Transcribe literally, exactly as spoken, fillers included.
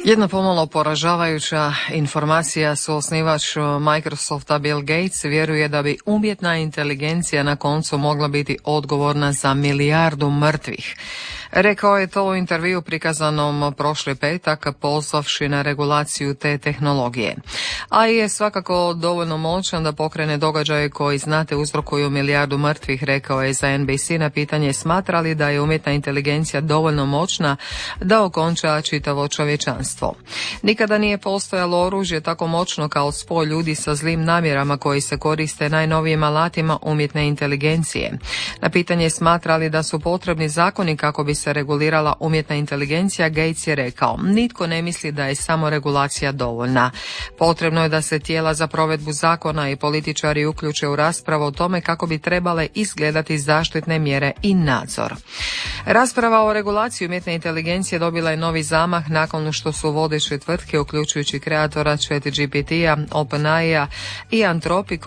Jedna pomalo poražavajuća informacija su osnivač Microsofta Bill Gates vjeruje da bi umjetna inteligencija na koncu mogla biti odgovorna za milijardu mrtvih. Rekao je to u intervju prikazanom prošli petak pozvavši na regulaciju te tehnologije. A i je svakako dovoljno moćan da pokrene događaje koji znate uzrokuju milijardu mrtvih, rekao je za N B C na pitanje smatra li da je umjetna inteligencija dovoljno moćna da okonča čitavo čovječanstvo. Nikada nije postojalo oružje tako moćno kao spoj ljudi sa zlim namjerama koji se koriste najnovijim alatima umjetne inteligencije. Na pitanje smatra li da su potrebni zakoni kako bi se regulirala umjetna inteligencija, Gates je rekao: nitko ne misli da je samo regulacija dovoljna. Potrebno je da se tijela za provedbu zakona i političari uključe u raspravu o tome kako bi trebale izgledati zaštitne mjere i nadzor. Rasprava o regulaciji umjetne inteligencije dobila je novi zamah nakon što su vodeće tvrtke, uključujući kreatora ChatGPT-a, OpenAI-a i Anthropic,